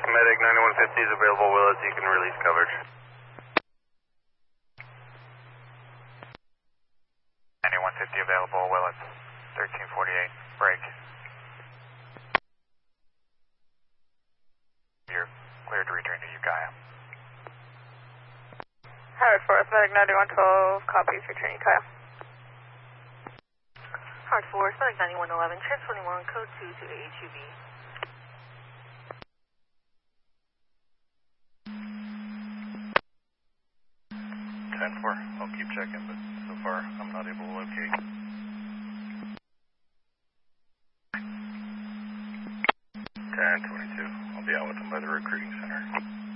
Medic 9150 is available, Willis. You can release coverage. 9150 available, Willis. 1348, break. You're cleared to return to Ukiah. Howard Forest, Medic 9112, copies, returning Ukiah. Howard Forest, Medic 9111, transfer 21, code 2 to AHUB. 10-4, I'll keep checking, but so far I'm not able to locate. 10-22, I'll be out with them by the recruiting center.